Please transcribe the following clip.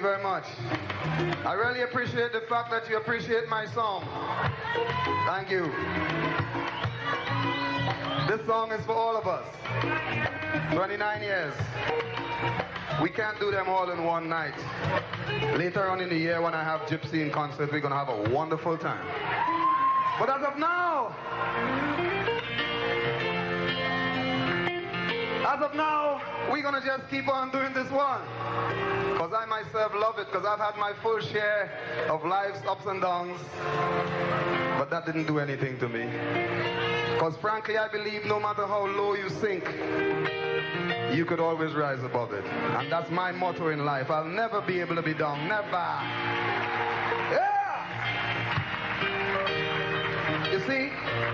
very much. I really appreciate the fact that you appreciate my song. Thank you. This song is for all of us. 29 years. We can't do them all in one night. Later on in the year when I have Gypsy in concert, we're going to have a wonderful time. But as of now, we're going to just keep on doing this one. Because I myself love it, because I've had my full share of life's ups and downs. But that didn't do anything to me. Because frankly, I believe no matter how low you sink, you could always rise above it. And that's my motto in life. I'll never be able to be down. Never. Yeah! You see?